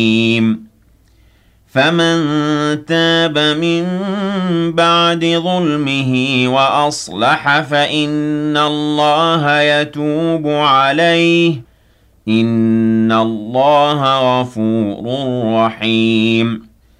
فمن تاب من بعد ظلمه وأصلح فإن الله يتوب عليه إن الله غفور رحيم